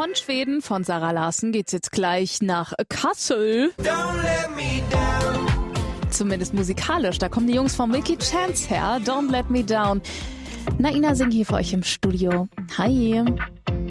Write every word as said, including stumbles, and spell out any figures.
Von Schweden, von Sarah Larsson, geht's jetzt gleich nach Kassel. Don't let me down. Zumindest musikalisch. Da kommen die Jungs von Milky Chance her. Don't Let Me Down. Naina singt hier für euch im Studio. Hi.